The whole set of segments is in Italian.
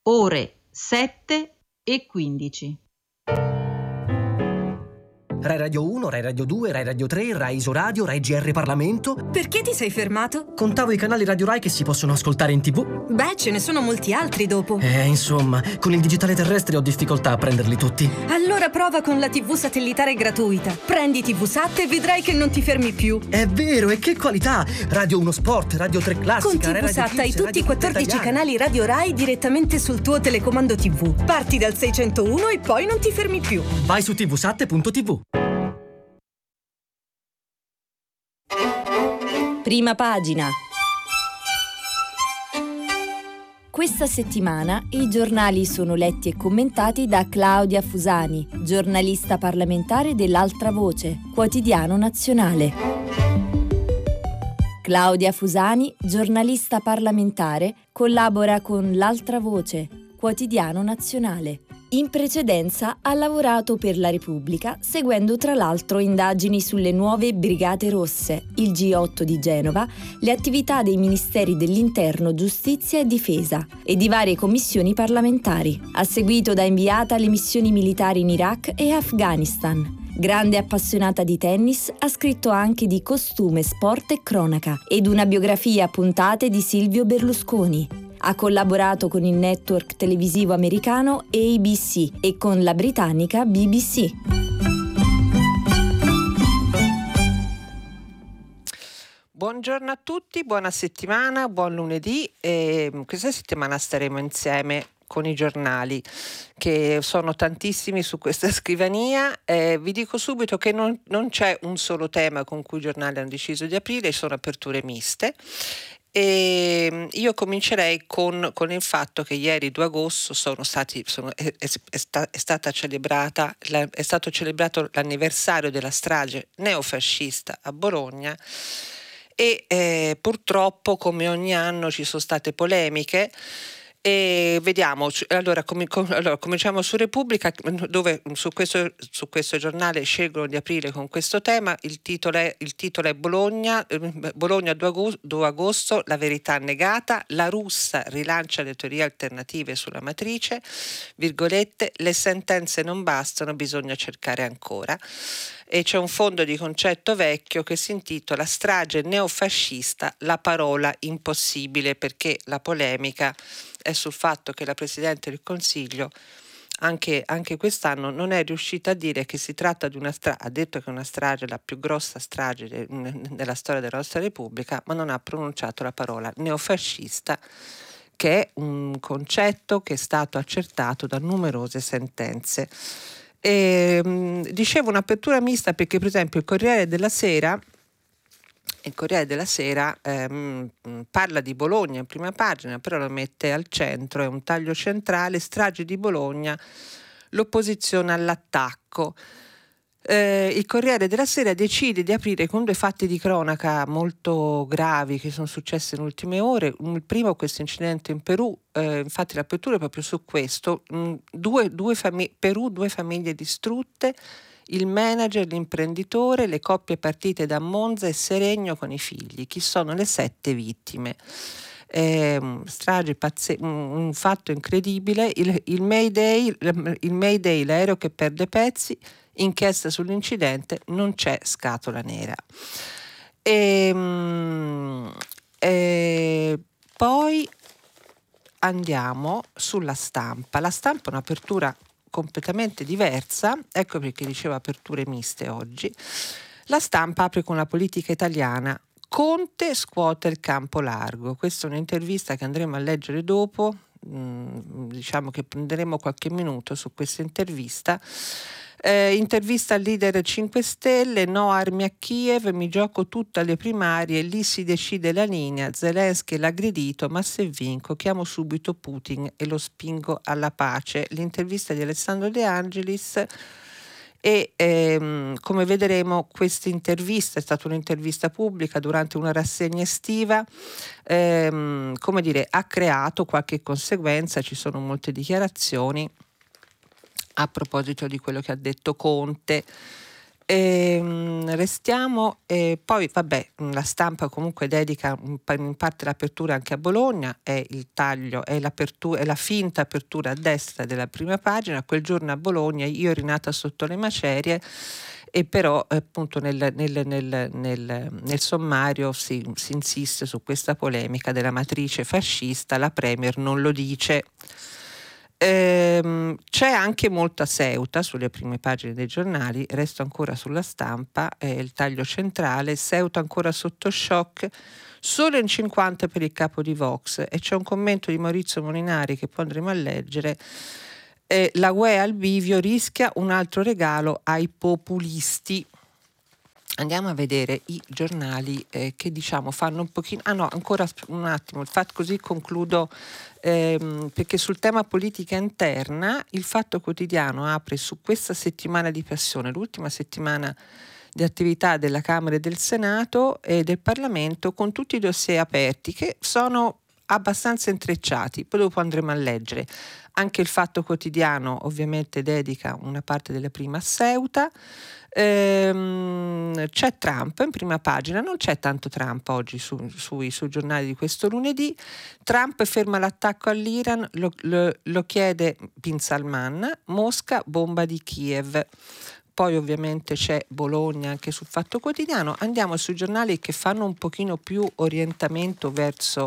ore 7:15. Rai Radio 1, Rai Radio 2, Rai Radio 3, Rai Isoradio, Rai GR Parlamento. Perché ti sei fermato? Contavo i canali Radio Rai che si possono ascoltare in TV. Beh, ce ne sono molti altri dopo. Insomma, con il digitale terrestre ho difficoltà a prenderli tutti. Allora prova con la TV satellitare gratuita. Prendi TV Sat e vedrai che non ti fermi più. È vero, e che qualità! Radio 1 Sport, Radio 3 Classica, Con TV Radio Sat Kids, hai tutti Radio i 14 Italiana. canali Radio Rai direttamente sul tuo telecomando TV. Parti dal 601 e poi non ti fermi più. Vai su tvsat.tv. Prima pagina. Questa settimana i giornali sono letti e commentati da Claudia Fusani, giornalista parlamentare dell'Altra Voce, quotidiano nazionale. Claudia Fusani, giornalista parlamentare, collabora con l'Altra Voce, quotidiano nazionale. In precedenza ha lavorato per La Repubblica, seguendo tra l'altro indagini sulle nuove Brigate Rosse, il G8 di Genova, le attività dei Ministeri dell'Interno, Giustizia e Difesa e di varie commissioni parlamentari. Ha seguito da inviata le missioni militari in Iraq e Afghanistan. Grande appassionata di tennis, ha scritto anche di costume, sport e cronaca ed una biografia a puntate di Silvio Berlusconi. Ha collaborato con il network televisivo americano ABC e con la britannica BBC. Buongiorno a tutti, buona settimana, buon lunedì. Questa settimana staremo insieme con i giornali, che sono tantissimi su questa scrivania. Vi dico subito che non c'è un solo tema con cui i giornali hanno deciso di aprire, sono aperture miste. E io comincerei con il fatto che ieri 2 agosto è stato celebrato l'anniversario della strage neofascista a Bologna e purtroppo, come ogni anno, ci sono state polemiche. E vediamo, allora cominciamo su Repubblica, dove su questo giornale scelgono di aprire con questo tema. Il titolo è Bologna 2 agosto, la verità negata, la russa rilancia le teorie alternative sulla matrice, virgolette, le sentenze non bastano, bisogna cercare ancora. E c'è un fondo di concetto vecchio che si intitola Strage neofascista, la parola impossibile, perché la polemica è sul fatto che la Presidente del Consiglio anche quest'anno non è riuscita a dire che si tratta di una strage, ha detto che è una strage, la più grossa strage della storia della nostra Repubblica, ma non ha pronunciato la parola neofascista, che è un concetto che è stato accertato da numerose sentenze. Dicevo un'apertura mista perché, per esempio, il Corriere della Sera parla di Bologna in prima pagina, però lo mette al centro, è un taglio centrale: strage di Bologna, l'opposizione all'attacco. Il Corriere della Sera decide di aprire con 2 fatti di cronaca molto gravi che sono successi nelle ultime ore. Il primo, questo incidente in Perù, infatti l'apertura è proprio su questo. Perù, 2 famiglie distrutte, il manager, l'imprenditore, le coppie partite da Monza e Seregno con i figli. Chi sono le 7 vittime? Strage un fatto incredibile. Il Mayday, l'aereo che perde pezzi, inchiesta sull'incidente, non c'è scatola nera. Poi andiamo sulla Stampa. La Stampa è un'apertura completamente diversa, ecco perché dicevo aperture miste oggi. La Stampa apre con la politica italiana. Conte scuote il campo largo. Questa è un'intervista che andremo a leggere dopo. Diciamo che prenderemo qualche minuto su questa intervista. Intervista al leader 5 Stelle, no armi a Kiev, mi gioco tutte alle primarie, lì si decide la linea, Zelensky l'ha aggredito, ma se vinco chiamo subito Putin e lo spingo alla pace. L'intervista di Alessandro De Angelis. E come vedremo, questa intervista è stata un'intervista pubblica durante una rassegna estiva, ha creato qualche conseguenza, ci sono molte dichiarazioni a proposito di quello che ha detto Conte. Restiamo, poi vabbè, la Stampa comunque dedica in parte l'apertura anche a Bologna, è il taglio, è la finta apertura a destra della prima pagina. Quel giorno a Bologna io ero rinata sotto le macerie, e però appunto nel sommario si insiste su questa polemica della matrice fascista, la Premier non lo dice. C'è anche molta Ceuta sulle prime pagine dei giornali. Resto ancora sulla Stampa, il taglio centrale: Ceuta ancora sotto shock, solo in 50 per il capo di Vox, e c'è un commento di Maurizio Molinari che poi andremo a leggere. La UE al bivio, rischia un altro regalo ai populisti. Andiamo a vedere i giornali che diciamo fanno un pochino... ancora un attimo, così concludo, perché sul tema politica interna il Fatto Quotidiano apre su questa settimana di passione, l'ultima settimana di attività della Camera e del Senato e del Parlamento, con tutti i dossier aperti che sono abbastanza intrecciati, poi dopo andremo a leggere. Anche il Fatto Quotidiano ovviamente dedica una parte della prima a Ceuta. C'è Trump in prima pagina, non c'è tanto Trump oggi sui giornali di questo lunedì. Trump ferma l'attacco all'Iran, lo chiede Bin Salman, Mosca bomba di Kiev. Poi ovviamente c'è Bologna anche sul Fatto Quotidiano. Andiamo sui giornali che fanno un pochino più orientamento verso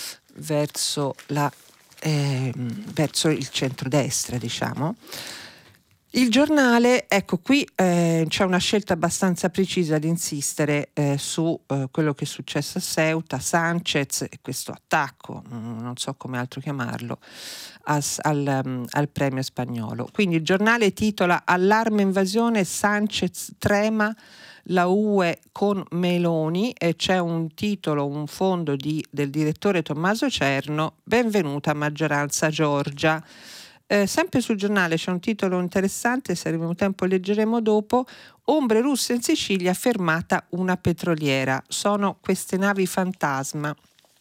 il centrodestra, diciamo. Il Giornale, ecco qui c'è una scelta abbastanza precisa di insistere su quello che è successo a Ceuta, Sanchez e questo attacco, non so come altro chiamarlo, al premier spagnolo. Quindi il Giornale titola: allarme invasione, Sanchez trema, la UE con Meloni, e c'è un titolo, un fondo del direttore Tommaso Cerno: benvenuta maggioranza Giorgia. Sempre sul Giornale c'è un titolo interessante, se avremo tempo leggeremo dopo: ombre russe in Sicilia, fermata una petroliera. Sono queste navi fantasma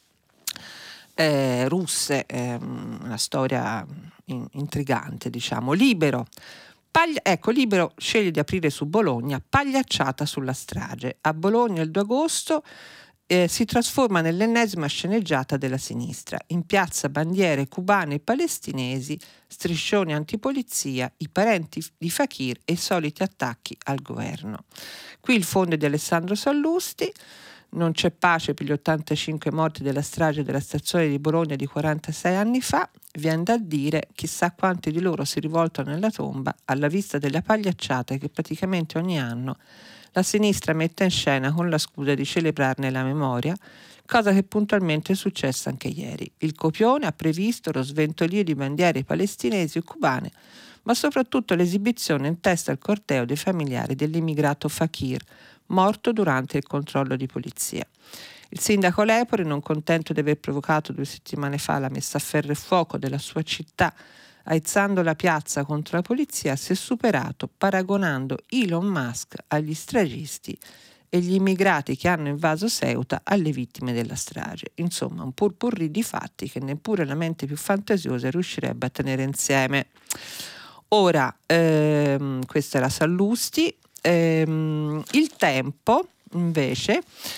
russe, una storia intrigante, diciamo. Libero sceglie di aprire su Bologna, pagliacciata sulla strage. A Bologna il 2 agosto si trasforma nell'ennesima sceneggiata della sinistra. In piazza bandiere cubane e palestinesi, striscioni antipolizia, i parenti di Fakir e i soliti attacchi al governo. Qui il fondo è di Alessandro Sallusti. Non c'è pace per gli 85 morti della strage della stazione di Bologna di 46 anni fa. Viene da dire, chissà quanti di loro si rivoltano nella tomba alla vista della pagliacciata che praticamente ogni anno la sinistra mette in scena con la scusa di celebrarne la memoria, cosa che puntualmente è successa anche ieri. Il copione ha previsto lo sventolio di bandiere palestinesi e cubane, ma soprattutto l'esibizione in testa al corteo dei familiari dell'immigrato Fakir, morto durante il controllo di polizia. Il sindaco Lepori, non contento di aver provocato 2 settimane fa la messa a ferro e fuoco della sua città, aizzando la piazza contro la polizia, si è superato paragonando Elon Musk agli stragisti e gli immigrati che hanno invaso Ceuta alle vittime della strage. Insomma, un potpourri di fatti che neppure la mente più fantasiosa riuscirebbe a tenere insieme. Ora, questa era Sallusti. Il Tempo, invece,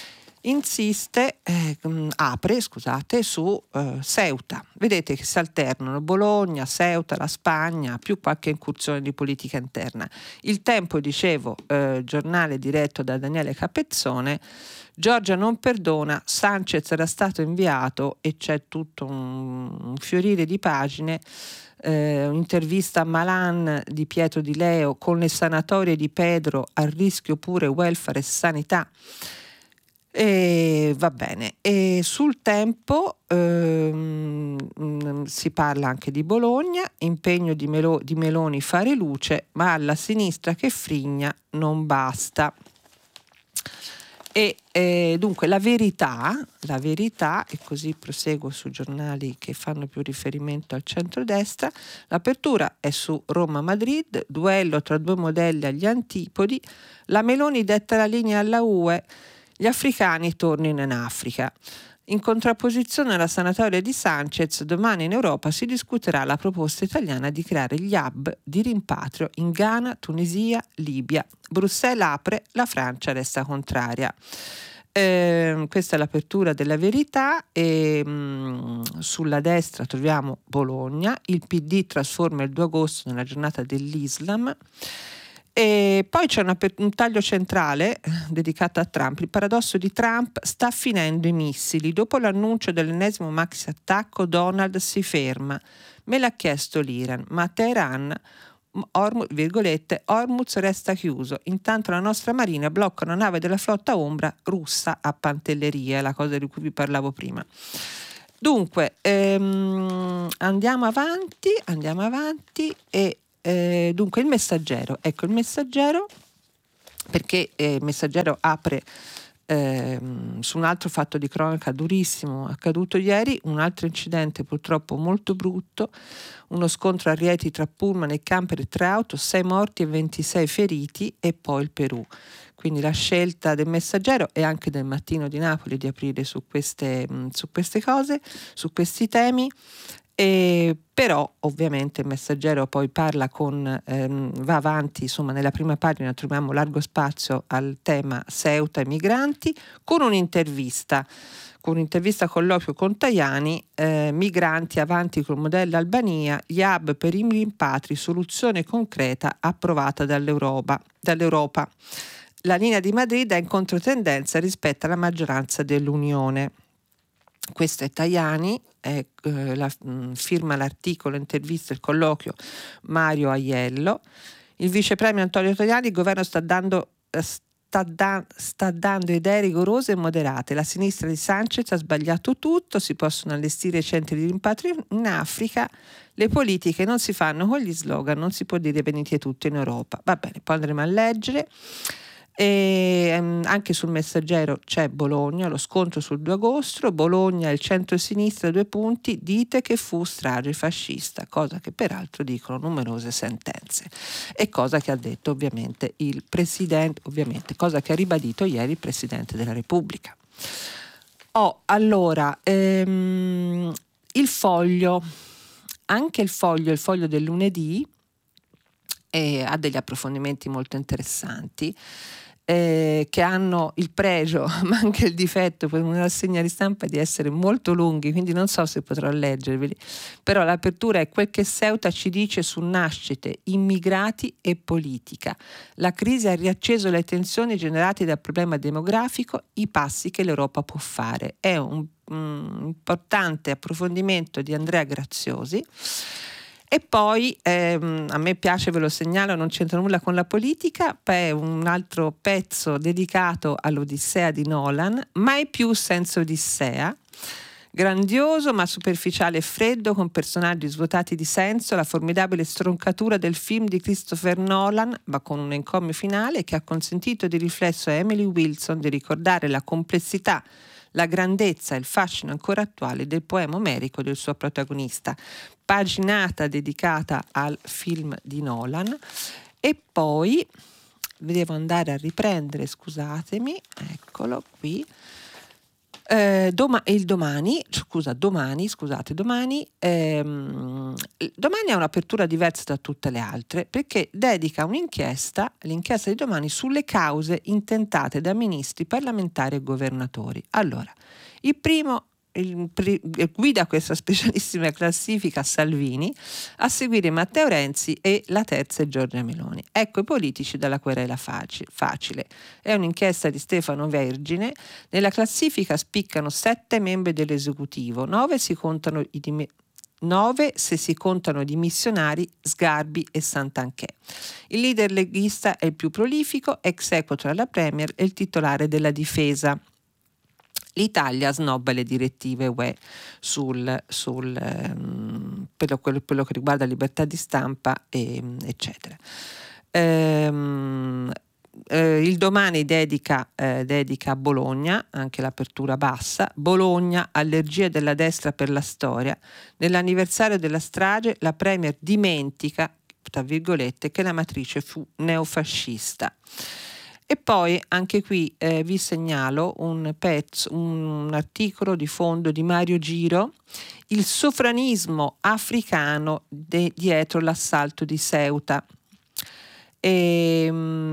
apre su Ceuta. Vedete che si alternano Bologna, Ceuta, la Spagna, più qualche incursione di politica interna. Il Tempo, dicevo, giornale diretto da Daniele Capezzone: Giorgia non perdona, Sanchez era stato inviato, e c'è tutto un fiorire di pagine. Intervista a Malan di Pietro Di Leo: con le sanatorie di Pedro a rischio pure welfare e sanità. Va bene. E sul Tempo si parla anche di Bologna, impegno di Meloni fare luce, ma alla sinistra che frigna non basta. E dunque la verità, e così proseguo su giornali che fanno più riferimento al centrodestra, l'apertura è su Roma-Madrid, duello tra 2 modelli agli antipodi, la Meloni detta la linea alla UE, gli africani tornino in Africa. In contrapposizione alla sanatoria di Sanchez, domani in Europa si discuterà la proposta italiana di creare gli hub di rimpatrio in Ghana, Tunisia, Libia. Bruxelles apre, la Francia resta contraria. Questa è l'apertura della Verità e sulla destra troviamo Bologna, il PD trasforma il 2 agosto nella giornata dell'Islam. E poi c'è un taglio centrale dedicato a Trump. Il paradosso di Trump: sta finendo i missili. Dopo l'annuncio dell'ennesimo maxi attacco, Donald si ferma. Me l'ha chiesto l'Iran, ma a Teheran, Hormuz resta chiuso. Intanto la nostra marina blocca una nave della flotta ombra russa a Pantelleria, la cosa di cui vi parlavo prima. Dunque, andiamo avanti e dunque il Messaggero, ecco il Messaggero, perché il Messaggero apre su un altro fatto di cronaca durissimo accaduto ieri, un altro incidente purtroppo molto brutto, uno scontro a Rieti tra pullman e camper e 3 auto, 6 morti e 26 feriti, e poi il Perù. Quindi la scelta del Messaggero e anche del Mattino di Napoli di aprire su queste cose, su questi temi. Però ovviamente il Messaggero poi parla va avanti, insomma nella prima pagina troviamo largo spazio al tema Ceuta e migranti, con un'intervista colloquio con Tajani, migranti avanti col modello Albania, gli hub per i rimpatri, soluzione concreta approvata dall'Europa. La linea di Madrid è in controtendenza rispetto alla maggioranza dell'Unione. Questo è Tajani, firma l'articolo, intervista, il colloquio Mario Aiello. Il vice premier Antonio Tajani: il governo sta dando idee rigorose e moderate. La sinistra di Sanchez ha sbagliato tutto, si possono allestire centri di rimpatrio in Africa, le politiche non si fanno con gli slogan, non si può dire venite tutti in Europa. Va bene, poi andremo a leggere. E anche sul Messaggero c'è Bologna, lo scontro sul 2 agosto, Bologna, il centro-sinistra, 2 punti, dite che fu strage fascista, cosa che peraltro dicono numerose sentenze, e cosa che ha detto ovviamente il Presidente, cosa che ha ribadito ieri il Presidente della Repubblica. Allora, il Foglio, anche il Foglio del lunedì ha degli approfondimenti molto interessanti, che hanno il pregio ma anche il difetto per una rassegna di stampa di essere molto lunghi, quindi non so se potrò leggerveli, però l'apertura è: quel che Ceuta ci dice su nascite, immigrati e politica. La crisi ha riacceso le tensioni generate dal problema demografico, i passi che l'Europa può fare. È un importante approfondimento di Andrea Graziosi. E poi a me piace, ve lo segnalo, non c'entra nulla con la politica, è un altro pezzo dedicato all'Odissea di Nolan, mai più senza Odissea, grandioso ma superficiale e freddo, con personaggi svuotati di senso, la formidabile stroncatura del film di Christopher Nolan, ma con un encomio finale che ha consentito di riflesso a Emily Wilson di ricordare la complessità, la grandezza e il fascino ancora attuale del poema omerico del suo protagonista. Paginata dedicata al film di Nolan. E poi devo andare a riprendere, scusatemi, eccolo qui. Domani è un'apertura diversa da tutte le altre, perché dedica l'inchiesta di Domani sulle cause intentate da ministri, parlamentari e governatori. Allora, il primo guida questa specialissima classifica Salvini, a seguire Matteo Renzi e la terza è Giorgia Meloni. Ecco i politici dalla querela facile. È un'inchiesta di Stefano Vergine. Nella classifica spiccano 7 membri dell'esecutivo, 9 se si contano dimissionari Sgarbi e Santanchè. Il leader leghista è il più prolifico, ex equator alla Premier e il titolare della difesa. L'Italia snobba le direttive UE per quello che riguarda libertà di stampa, eccetera. Il Domani dedica a Bologna, anche l'apertura bassa. Bologna, allergia della destra per la storia. Nell'anniversario della strage la Premier dimentica, tra virgolette, che la matrice fu neofascista. E poi anche qui vi segnalo un articolo di fondo di Mario Giro, il sovranismo africano dietro l'assalto di Ceuta. E,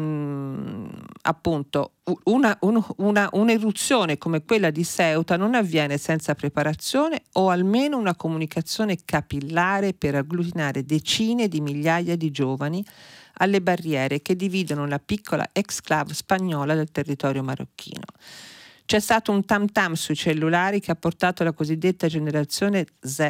appunto un'eruzione come quella di Ceuta non avviene senza preparazione o almeno una comunicazione capillare per agglutinare decine di migliaia di giovani alle barriere che dividono la piccola exclave spagnola del territorio marocchino. C'è stato un tam tam sui cellulari che ha portato la cosiddetta generazione Z,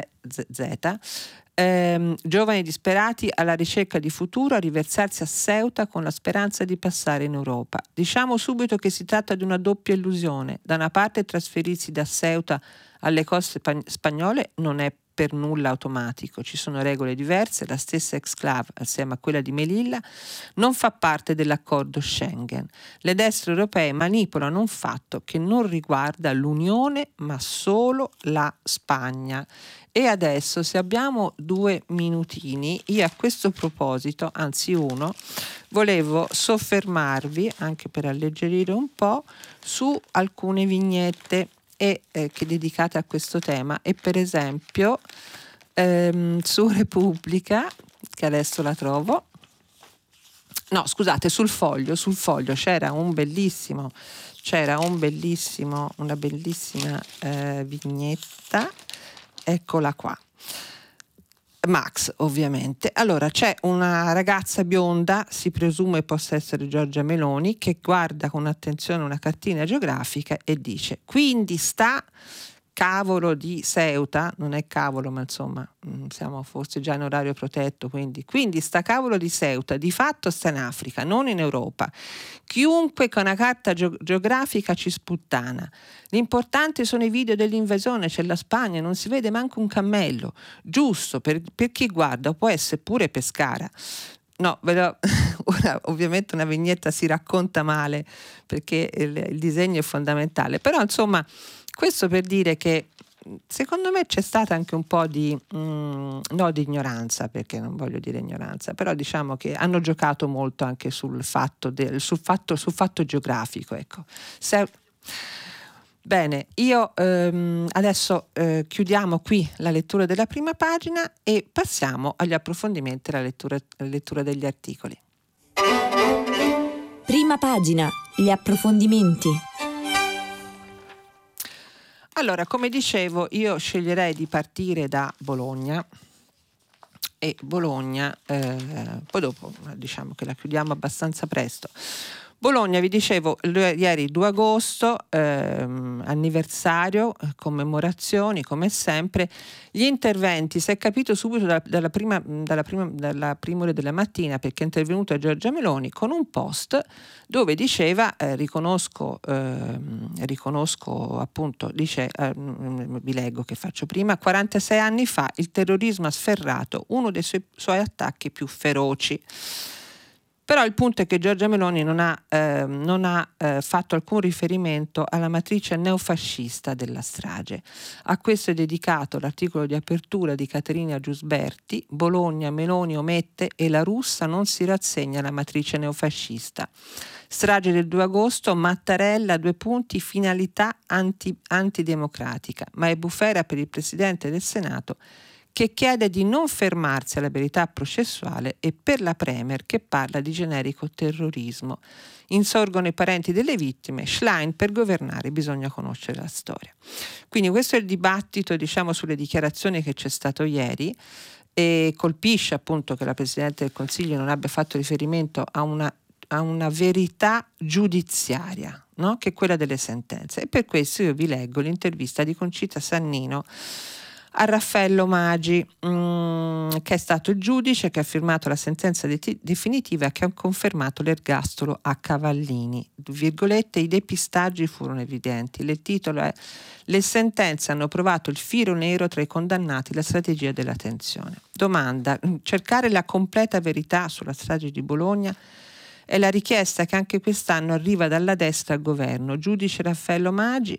giovani disperati alla ricerca di futuro a riversarsi a Ceuta con la speranza di passare in Europa. Diciamo subito che si tratta di una doppia illusione. Da una parte trasferirsi da Ceuta alle coste spagnole non è per nulla automatico, ci sono regole diverse, la stessa exclave, assieme a quella di Melilla, non fa parte dell'accordo Schengen. Le destre europee manipolano un fatto che non riguarda l'Unione ma solo la Spagna. E adesso, se abbiamo 2 minutini, io a questo proposito, anzi uno, volevo soffermarvi, anche per alleggerire un po', su alcune vignette che dedicate a questo tema, e per esempio su Repubblica, che adesso la trovo, no scusate, sul Foglio c'era una bellissima vignetta, eccola qua. Max, ovviamente. Allora, c'è una ragazza bionda, si presume possa essere Giorgia Meloni, che guarda con attenzione una cartina geografica e dice: quindi sta cavolo di Ceuta, non è cavolo, ma insomma siamo forse già in orario protetto, quindi sta cavolo di Ceuta di fatto sta in Africa, non in Europa. Chiunque con una carta geografica ci sputtana. L'importante sono i video dell'invasione, c'è la Spagna, non si vede manco un cammello. Giusto, per chi guarda, può essere pure Pescara. No, ora ovviamente una vignetta si racconta male perché il disegno è fondamentale, però insomma questo per dire che secondo me c'è stata anche un po' di di ignoranza, perché non voglio dire ignoranza, però diciamo che hanno giocato molto anche sul fatto geografico, ecco. Bene, io adesso chiudiamo qui la lettura della prima pagina e passiamo agli approfondimenti, alla lettura degli articoli. Prima pagina, gli approfondimenti. Allora, come dicevo, io sceglierei di partire da Bologna, e Bologna, poi dopo diciamo che la chiudiamo abbastanza presto. Bologna, vi dicevo, ieri 2 agosto, anniversario, commemorazioni, come sempre, gli interventi, si è capito subito dalla prima ore della mattina, perché è intervenuta Giorgia Meloni con un post dove diceva, riconosco appunto, dice, vi leggo che faccio prima: 46 anni fa il terrorismo ha sferrato uno dei suoi attacchi più feroci. Però il punto è che Giorgia Meloni non ha fatto alcun riferimento alla matrice neofascista della strage. A questo è dedicato l'articolo di apertura di Caterina Giusberti: Bologna, Meloni omette e la russa non si rassegna alla matrice neofascista. Strage del 2 agosto, Mattarella, 2 punti, finalità antidemocratica, ma è bufera per il Presidente del Senato, che chiede di non fermarsi alla verità processuale, e per la Premier, che parla di generico terrorismo. Insorgono i parenti delle vittime, Schlein: per governare bisogna conoscere la storia. Quindi questo è il dibattito, diciamo, sulle dichiarazioni che c'è stato ieri, e colpisce appunto che la Presidente del Consiglio non abbia fatto riferimento a una verità giudiziaria, no? Che è quella delle sentenze. E per questo io vi leggo l'intervista di Concita Sannino a Raffaello Magi, che è stato il giudice che ha firmato la sentenza definitiva che ha confermato l'ergastolo a Cavallini. Virgolette: i depistaggi furono evidenti. Il titolo è: le sentenze hanno provato il filo nero tra i condannati, la strategia della tensione. Domanda: cercare la completa verità sulla strage di Bologna è la richiesta che anche quest'anno arriva dalla destra al governo. Giudice Raffaello Magi: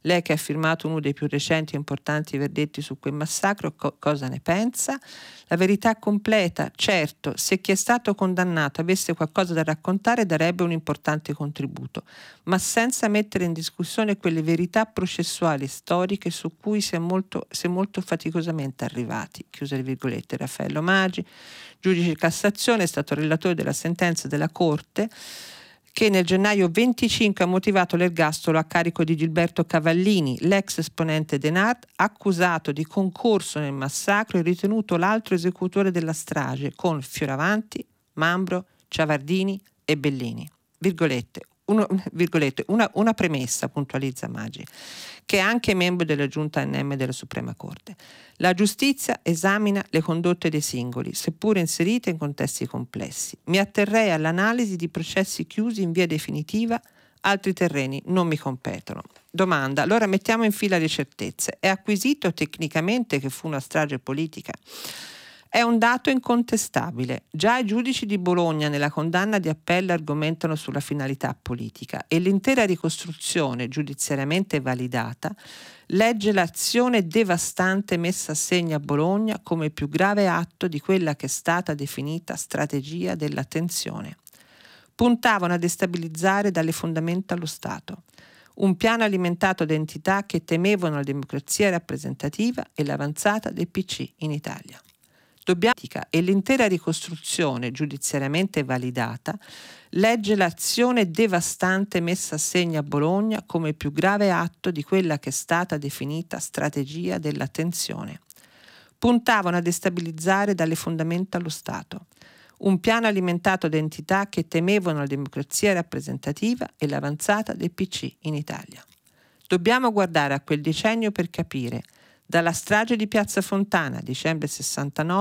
Lei che ha firmato uno dei più recenti e importanti verdetti su quel massacro, cosa ne pensa? La verità completa, certo, se chi è stato condannato avesse qualcosa da raccontare darebbe un importante contributo, ma senza mettere in discussione quelle verità processuali e storiche su cui si è molto faticosamente arrivati. Chiuse le virgolette. Raffaello Maggi, giudice di Cassazione, è stato relatore della sentenza della Corte che nel gennaio 25 ha motivato l'ergastolo a carico di Gilberto Cavallini, l'ex esponente Denard, accusato di concorso nel massacro e ritenuto l'altro esecutore della strage, con Fioravanti, Mambro, Ciavardini e Bellini. Una premessa, puntualizza Maggi, che è anche membro della giunta NM della Suprema Corte. La giustizia esamina le condotte dei singoli, seppure inserite in contesti complessi. Mi atterrei all'analisi di processi chiusi in via definitiva, altri terreni non mi competono. Domanda, allora mettiamo in fila le certezze. È acquisito tecnicamente che fu una strage politica? È un dato incontestabile. Già i giudici di Bologna nella condanna di appello argomentano sulla finalità politica e l'intera ricostruzione giudiziariamente validata legge l'azione devastante messa a segno a Bologna come il più grave atto di quella che è stata definita strategia della tensione. Puntavano a destabilizzare dalle fondamenta lo Stato. Un piano alimentato da entità che temevano la democrazia rappresentativa e l'avanzata del PC in Italia. E l'intera ricostruzione giudiziariamente validata legge l'azione devastante messa a segno a Bologna come il più grave atto di quella che è stata definita strategia della tensione. Puntavano a destabilizzare dalle fondamenta lo Stato. Un piano alimentato da entità che temevano la democrazia rappresentativa e l'avanzata del PC in Italia. Dobbiamo guardare a quel decennio per capire, dalla strage di Piazza Fontana, dicembre 69,